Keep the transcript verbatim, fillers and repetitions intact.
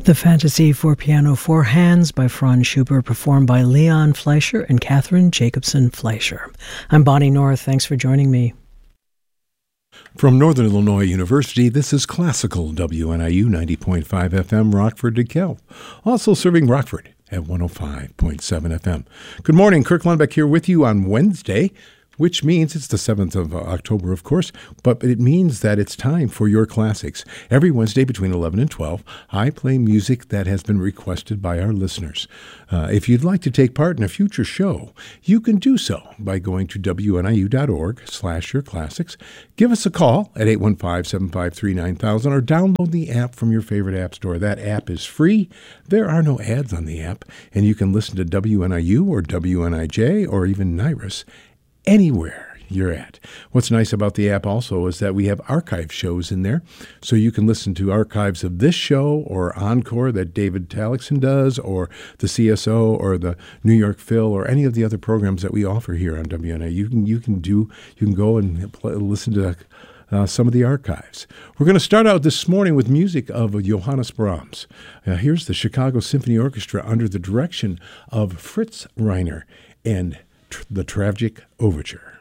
The Fantasy for Piano Four Hands by Franz Schubert, performed by Leon Fleischer and Catherine Jacobson Fleischer. I'm Bonnie North. Thanks for joining me. From Northern Illinois University, this is Classical W N I U ninety point five F M, Rockford, DeKalb. Also serving Rockford at one oh five point seven F M. Good morning. Kirk Lundbeck here with you on Wednesday, which means it's the seventh of October, of course, but it means that it's time for your classics. Every Wednesday between eleven and twelve, I play music that has been requested by our listeners. Uh, if you'd like to take part in a future show, you can do so by going to W N I U dot org slash your classics. Give us a call at eight one five, seven five three, nine thousand or download the app from your favorite app store. That app is free. There are no ads on the app, and you can listen to W N I U or W N I J or even Nyrus anywhere you're at. What's nice about the app also is that we have archive shows in there, so you can listen to archives of this show or Encore that David Talixon does, or the C S O or the New York Phil, or any of the other programs that we offer here on W N A. You can you can do you can go and play, listen to uh, some of the archives. We're going to start out this morning with music of Johannes Brahms. Uh, here's the Chicago Symphony Orchestra under the direction of Fritz Reiner and the Tragic Overture.